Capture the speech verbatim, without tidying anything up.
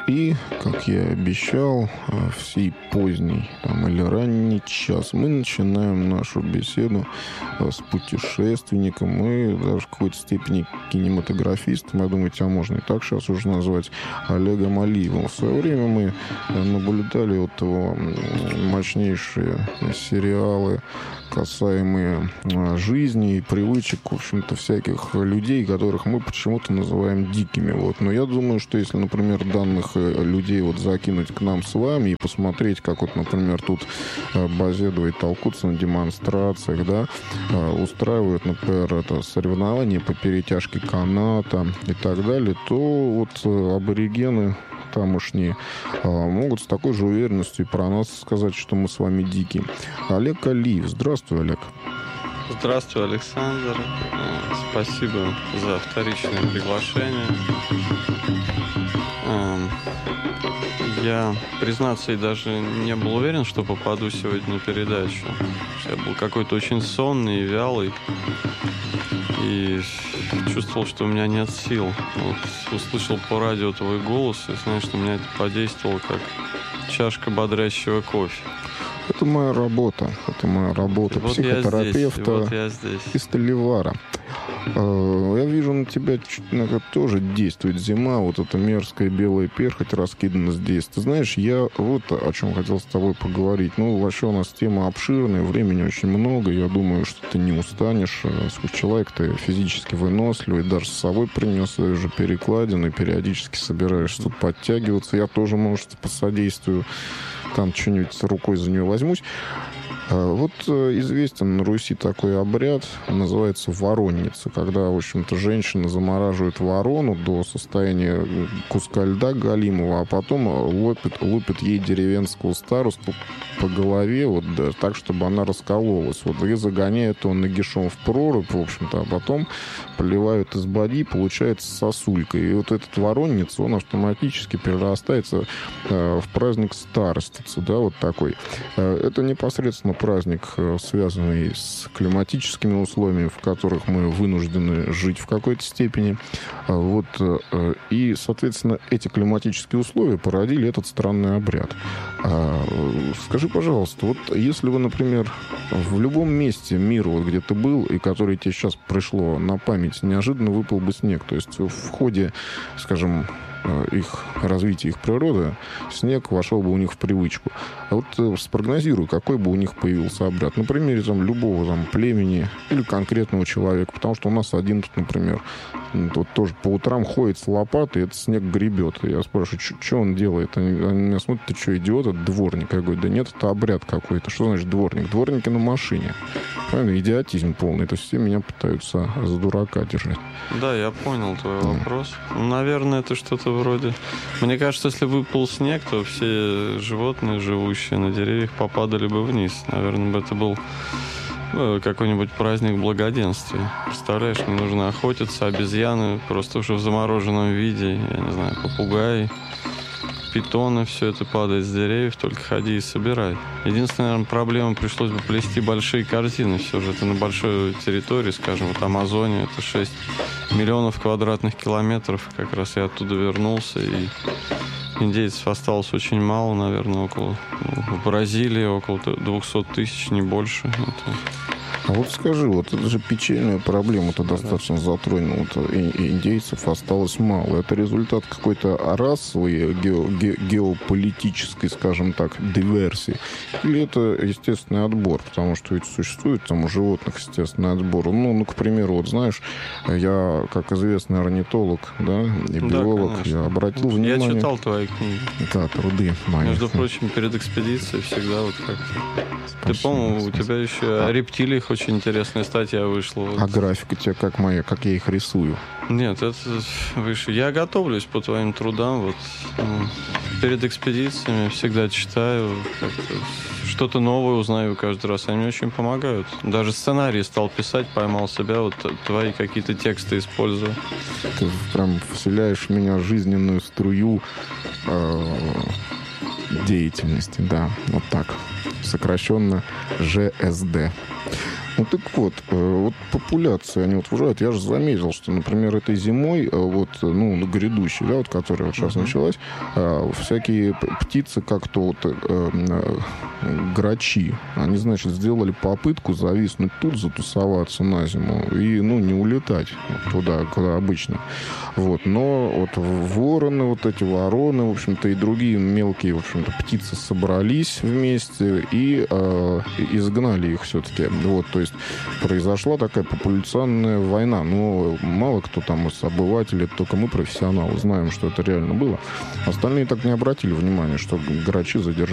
И, как я и обещал, в сей поздний там, или ранний час мы начинаем нашу беседу с путешественником и даже в какой-то степени кинематографистом, я думаю, тебя можно и так сейчас уже назвать, Олегом Алиевым. В свое время мы наблюдали вот его мощнейшие сериалы, касаемые жизни и привычек, в общем-то, всяких людей, которых мы почему-то называем дикими. Вот. Но я думаю, что если, например, данных людей вот закинуть к нам с вами и посмотреть, как вот, например, тут базедуют, толкутся на демонстрациях, да, устраивают, например, это соревнования по перетяжке каната и так далее, то вот аборигены тамошние могут с такой же уверенностью про нас сказать, что мы с вами дикие. Олег Алиев. Здравствуй, Олег. Здравствуй, Александр. Спасибо за вторичное приглашение. Я, признаться, и даже не был уверен, что попаду сегодня на передачу. Я был какой-то очень сонный и вялый. И чувствовал, что у меня нет сил. Вот, услышал по радио твой голос, и знаешь, что меня это подействовало как чашка бодрящего кофе. Это моя работа. Это моя работа вот психотерапевта вот и столевара. Я вижу, на тебя тоже действует зима, вот эта мерзкая белая перхоть раскидана здесь. Ты знаешь, я вот о чем хотел с тобой поговорить. Ну, вообще у нас тема обширная, времени очень много. Я думаю, что ты не устанешь. Человек, ты физически выносливый, даже с собой принес свою же перекладину и периодически собираешься тут подтягиваться. Я тоже, может, посодействую. Там что-нибудь рукой за нее возьмусь. Вот известен на Руси такой обряд, называется воронница, когда, в общем-то, женщина замораживает ворону до состояния куска льда галимого, а потом лупит, лупит ей деревенского старосту по голове, вот, да, так, чтобы она раскололась. Вот, и загоняют его нагишом в прорубь, в общем-то, а потом поливают из бадьи, получается сосулька. И вот этот воронница, он автоматически перерастается э, в праздник старостицы, да, вот такой. Э, это непосредственно праздник, связанный с климатическими условиями, в которых мы вынуждены жить в какой-то степени. Вот. И, соответственно, эти климатические условия породили этот странный обряд. Скажи, пожалуйста, вот если вы, например, в любом месте мира, вот где ты был, и который тебе сейчас пришло на память, неожиданно выпал бы снег, то есть в ходе, скажем, их развития, их природы, снег вошел бы у них в привычку. А вот спрогнозируй, какой бы у них появился обряд. На примере там, любого там, племени или конкретного человека. Потому что у нас один тут, например, вот тоже по утрам ходит с лопатой, и этот снег гребет. И я спрашиваю, что он делает? Они, они меня смотрят, ты что, идиот? Это дворник. Я говорю, да нет, это обряд какой-то. Что значит дворник? Дворники на машине. Правильно? Идиотизм полный. То есть все меня пытаются за дурака держать. Да, я понял твой mm. вопрос. Наверное, это что-то вроде... Мне кажется, если выпал снег, то все животные, живущие на деревьях, попадали бы вниз. Наверное, бы это был ну, какой-нибудь праздник благоденствия. Представляешь, не нужно охотиться, обезьяны просто уже в замороженном виде, я не знаю, попугаи, питоны, все это падает с деревьев, только ходи и собирай. Единственная, наверное, проблема, пришлось бы плести большие корзины. Все же это на большой территории, скажем, вот Амазония, это шесть миллионов квадратных километров. Как раз я оттуда вернулся, и индейцев осталось очень мало, наверное, около... Ну, в Бразилии около двухсот тысяч, не больше. Это... А вот скажи, вот это же печальная проблема, ты достаточно затронул. Вот индейцев осталось мало. Это результат какой-то расовой, ге- ге- геополитической, скажем так, диверсии? Или это естественный отбор? Потому что ведь существует там у животных естественный отбор. Ну, ну, к примеру, вот знаешь, я, как известный орнитолог, да, и биолог, да, я обратил я внимание... Я читал твои книги. Да, труды мои. Между прочим, перед экспедицией всегда вот как-то... Ты, по-моему, у тебя еще о рептилиях очень интересная статья вышла. А графика у тебя как моя, как я их рисую? Нет, это выше. Я готовлюсь по твоим трудам. Вот перед экспедициями всегда читаю, что-то новое узнаю каждый раз. Они мне очень помогают. Даже сценарий стал писать, поймал себя, вот твои какие-то тексты использую. Ты прям вселяешь в меня жизненную струю э, деятельности, да, вот так. Сокращенно ЖСД. Ну так вот, вот популяции, они вот выживают. Я же заметил, что, например, этой зимой, вот, ну, грядущей, да, вот, которая вот сейчас uh-huh. началась, всякие птицы как-то вот э, грачи, они, значит, сделали попытку зависнуть тут, затусоваться на зиму и, ну, не улетать туда, куда обычно. Вот. Но вот вороны, вот эти вороны, в общем-то, и другие мелкие, в общем-то, птицы собрались вместе и э, изгнали их все-таки. Вот, то есть произошла такая популяционная война. Но мало кто там из обывателей, только мы, профессионалы, знаем, что это реально было. Остальные так не обратили внимания, что грачи задержали